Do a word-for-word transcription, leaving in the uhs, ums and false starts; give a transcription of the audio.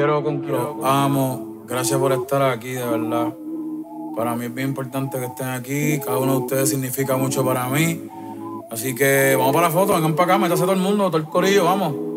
Quiero con Los amo. Gracias por estar aquí, de verdad. Para mí es bien importante que estén aquí. Cada uno de ustedes significa mucho para mí. Así que vamos para la foto, vengan para acá, métase todo el mundo, todo el corillo, vamos.